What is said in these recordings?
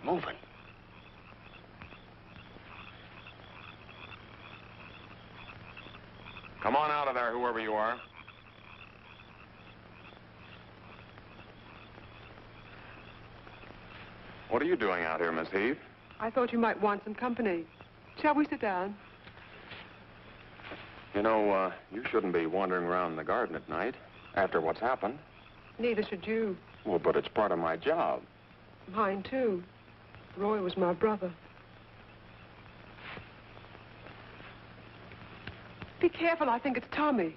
moving. Come on out of there, whoever you are. What are you doing out here, Miss Heath? I thought you might want some company. Shall we sit down? You know, you shouldn't be wandering around the garden at night after what's happened. Neither should you. Well, but it's part of my job. Mine, too. Roy was my brother. Be careful, I think it's Tommy.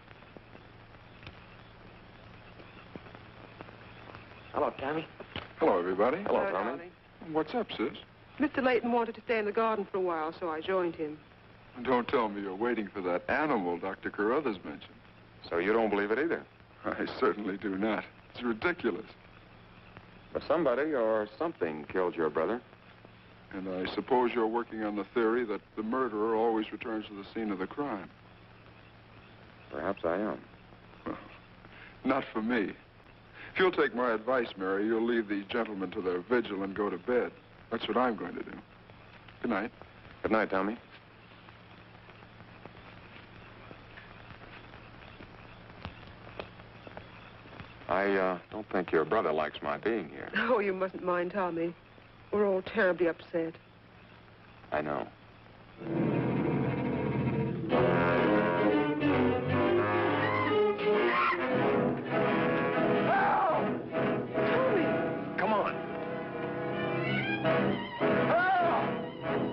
Hello, Tommy. Hello, everybody. Hello, Tommy. darling. What's up, sis? Mr. Layton wanted to stay in the garden for a while, so I joined him. Don't tell me you're waiting for that animal Dr. Carruthers mentioned. So you don't believe it either? I certainly do not. It's ridiculous. But somebody or something killed your brother. And I suppose you're working on the theory that the murderer always returns to the scene of the crime. Perhaps I am. Well, not for me. If you'll take my advice, Mary, you'll leave these gentlemen to their vigil and go to bed. That's what I'm going to do. Good night. Good night, Tommy. I don't think your brother likes my being here. Oh, you mustn't mind Tommy. We're all terribly upset. I know.